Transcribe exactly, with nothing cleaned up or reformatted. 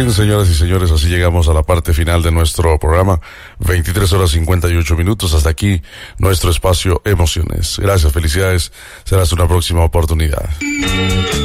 bien, señoras y señores, así llegamos a la parte final de nuestro programa. veintitrés horas cincuenta y ocho minutos. Hasta aquí nuestro espacio Emociones. Gracias, felicidades. Será hasta una próxima oportunidad.